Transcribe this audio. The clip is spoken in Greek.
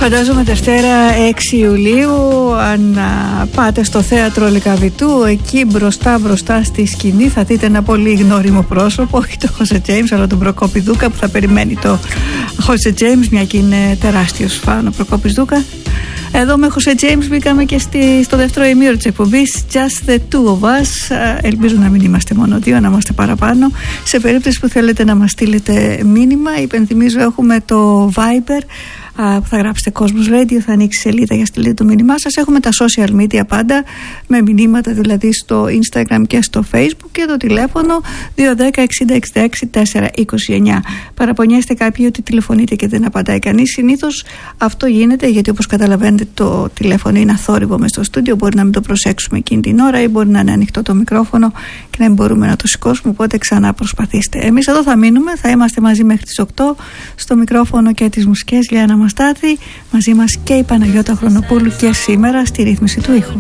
Φαντάζομαι Δευτέρα 6 Ιουλίου, αν πάτε στο θέατρο Λυκαβητού, εκεί μπροστά στη σκηνή θα δείτε ένα πολύ γνώριμο πρόσωπο, όχι το Χόσε Τζέιμς αλλά τον Προκόπη Δούκα, που θα περιμένει το Χόσε Τζέιμς, μια και είναι τεράστιος φαν ο Προκόπης Δούκα. Εδώ με Χόσε Τζέιμς μπήκαμε και στο δεύτερο ημίωρο της εκπομπής, Just the two of us. Ελπίζω να μην είμαστε μόνο δύο, να είμαστε παραπάνω. Σε περίπτωση που θέλετε να μας στείλετε μήνυμα, υπενθυμίζω έχουμε το Viber που θα γράψετε Κόσμος Radio, θα ανοίξει σελίδα για στείλετε το μήνυμά σας. Έχουμε τα social media πάντα με μηνύματα, δηλαδή στο Instagram και στο Facebook, και το τηλέφωνο 210-60-66-429. Παραπονιέστε κάποιοι ότι τηλεφωνείτε και δεν απαντάει κανείς. Συνήθως αυτό γίνεται γιατί, όπως καταλαβαίνετε, το τηλέφωνο είναι αθόρυβο μες στο στούντιο. Μπορεί να μην το προσέξουμε εκείνη την ώρα ή μπορεί να είναι ανοιχτό το μικρόφωνο και να μην μπορούμε να το σηκώσουμε. Οπότε ξανά προσπαθήστε. Εμείς εδώ θα μείνουμε, θα είμαστε μαζί μέχρι τις 8 στο μικρόφωνο και τις μουσικές. Λιάννα Μαστάθη, μαζί μας και η Παναγιώτα Χρονοπούλου και σήμερα στη ρύθμιση του ήχου.